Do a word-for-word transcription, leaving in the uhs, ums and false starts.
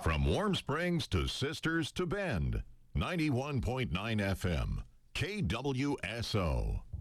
From Warm Springs to Sisters to Bend, ninety-one point nine F M, K W S O.